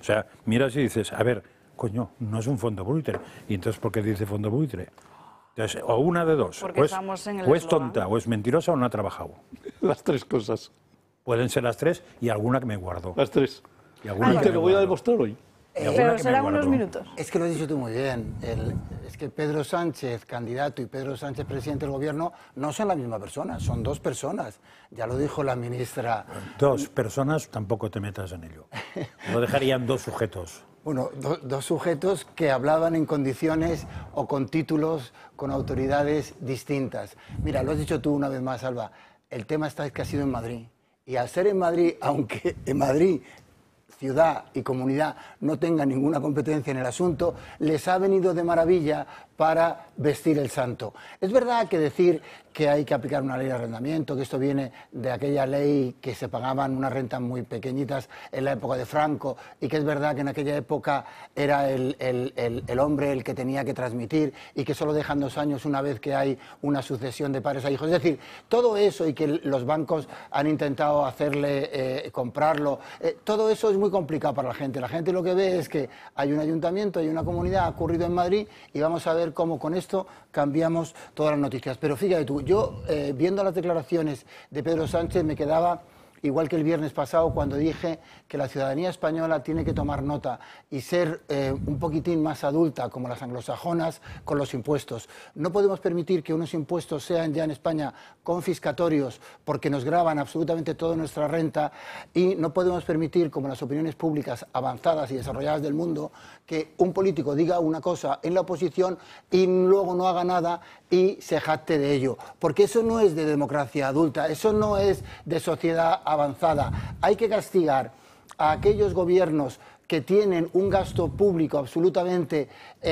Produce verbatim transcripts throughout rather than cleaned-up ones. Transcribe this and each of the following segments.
sea, miras y dices, a ver, coño, no es un fondo buitre. ¿Y entonces por qué dice fondo buitre? Entonces, o una de dos, Porque o es, estamos en el o es eslogan. tonta, o es mentirosa, o no ha trabajado. Las tres cosas. Pueden ser las tres y alguna que me guardo. Las tres. Y alguna Y que te me lo voy a guardo. demostrar hoy. Y alguna Pero que me serán guardo. unos minutos. Es que lo has dicho tú muy bien. El- es que Pedro Sánchez, candidato, y Pedro Sánchez, presidente del gobierno, no son la misma persona, son dos personas. Ya lo dijo la ministra. Dos personas, tampoco te metas en ello. Lo dejarían dos sujetos. Bueno, do- dos sujetos que hablaban en condiciones o con títulos, con autoridades distintas. Mira, lo has dicho tú una vez más, Alba. El tema está que ha sido en Madrid. Y al ser en Madrid, aunque en Madrid ciudad y comunidad no tengan ninguna competencia en el asunto, les ha venido de maravilla para vestir el santo. Es verdad que decir que hay que aplicar una ley de arrendamiento, que esto viene de aquella ley que se pagaban unas rentas muy pequeñitas en la época de Franco, y que es verdad que en aquella época era el, el, el, el hombre el que tenía que transmitir, y que solo dejan dos años una vez que hay una sucesión de padres a hijos. Es decir, todo eso, y que los bancos han intentado hacerle eh, comprarlo, eh, todo eso es muy complicado para la gente. La gente lo que ve es que hay un ayuntamiento, hay una comunidad, ha ocurrido en Madrid, y vamos a ver cómo con esto cambiamos todas las noticias. Pero fíjate tú, yo eh, viendo las declaraciones de Pedro Sánchez me quedaba igual que el viernes pasado cuando dije que la ciudadanía española tiene que tomar nota y ser eh, un poquitín más adulta, como las anglosajonas, con los impuestos. No podemos permitir que unos impuestos sean ya en España confiscatorios porque nos gravan absolutamente toda nuestra renta, y no podemos permitir, como las opiniones públicas avanzadas y desarrolladas del mundo, que un político diga una cosa en la oposición y luego no haga nada y se jacte de ello. Porque eso no es de democracia adulta, eso no es de sociedad avanzada. Hay que castigar a aquellos gobiernos que tienen un gasto público absolutamente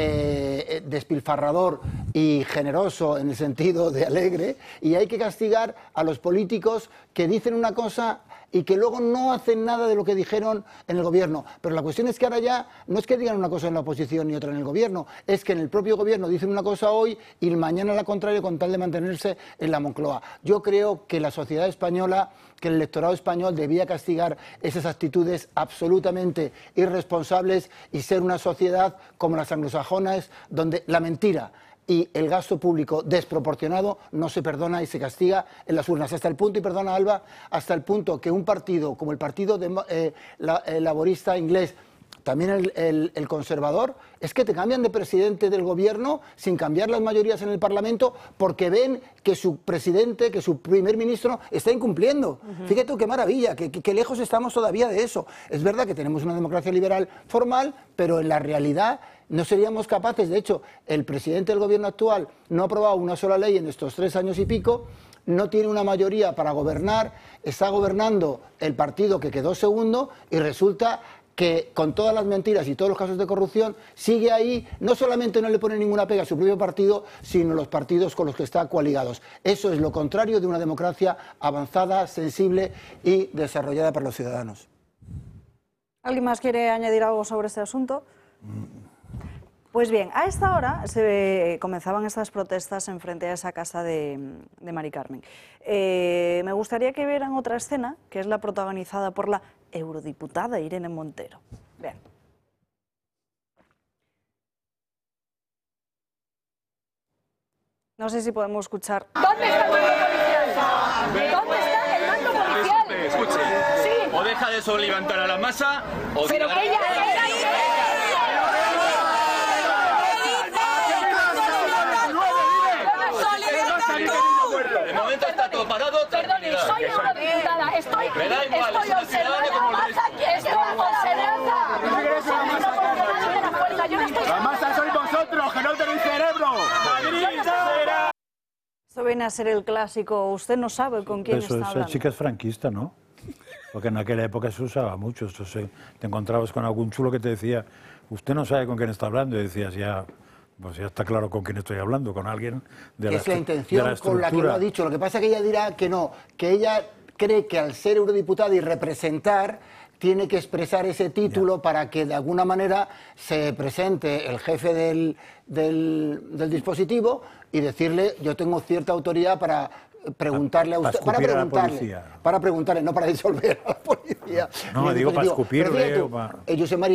eh, despilfarrador y generoso en el sentido de alegre, y hay que castigar a los políticos que dicen una cosa y que luego no hacen nada de lo que dijeron en el gobierno. Pero la cuestión es que ahora ya no es que digan una cosa en la oposición y otra en el gobierno, es que en el propio gobierno dicen una cosa hoy y mañana la contraria, con tal de mantenerse en la Moncloa. Yo creo que la sociedad española, que el electorado español debía castigar esas actitudes absolutamente irresponsables y ser una sociedad como las anglosajonas, donde la mentira y el gasto público desproporcionado no se perdona y se castiga en las urnas. Hasta el punto, y perdona Alba, hasta el punto que un partido como el Partido de, eh, la, eh, Laborista inglés, también el, el, el conservador, es que te cambian de presidente del gobierno sin cambiar las mayorías en el Parlamento, porque ven que su presidente, que su primer ministro está incumpliendo. Uh-huh. Fíjate tú qué maravilla, que, que, que lejos estamos todavía de eso. Es verdad que tenemos una democracia liberal formal, pero en la realidad no seríamos capaces. De hecho, el presidente del gobierno actual no ha aprobado una sola ley en estos tres años y pico, no tiene una mayoría para gobernar, está gobernando el partido que quedó segundo, y resulta que con todas las mentiras y todos los casos de corrupción sigue ahí. No solamente no le pone ninguna pega a su propio partido, sino los partidos con los que está coaligados. Eso es lo contrario de una democracia avanzada, sensible y desarrollada para los ciudadanos. ¿Alguien más quiere añadir algo sobre este asunto? Pues bien, a esta hora se comenzaban estas protestas en frente a esa casa de, de Mari Carmen. Eh, me gustaría que vieran otra escena, que es la protagonizada por la eurodiputada Irene Montero. Vean. No sé si podemos escuchar. ¿Dónde está el mando policial? ¿Dónde está el mando policial? Escuche, Sí. o deja de soliviantar a la masa, o... Pero que ella... De momento está todo parado, Perdone, soy eurodiputada, estoy, Me da igual, estoy es una ciudadana como el resto. observando. La masa sois vosotros, que no tenéis cerebro. Madrid será. Esto viene a ser el clásico, usted no sabe con quién Eso, está esa hablando. chica es franquista, ¿no? Porque en aquella época se usaba mucho. Esto se, te encontrabas con algún chulo que te decía, usted no sabe con quién está hablando, y decías, ya... Pues ya está claro con quién estoy hablando, con alguien de la, es la intención de la con la que lo ha dicho. Lo que pasa es que ella dirá que no, que ella cree que al ser eurodiputada y representar tiene que expresar ese título, ya, para que de alguna manera se presente el jefe del, del, del dispositivo y decirle, yo tengo cierta autoridad para preguntarle a usted, para, para preguntarle, a para preguntarle, no para disolver a la policía. No, digo para escupir, veo, para... José María